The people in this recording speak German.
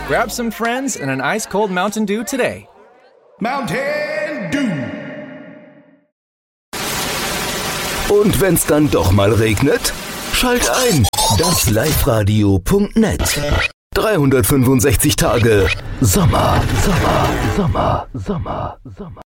Grab some friends and an ice-cold Mountain Dew today. Mountain Dew. Und wenn's dann doch mal regnet? Schalt ein, das liveradio.net. 365 Tage Sommer, Sommer, Sommer, Sommer, Sommer.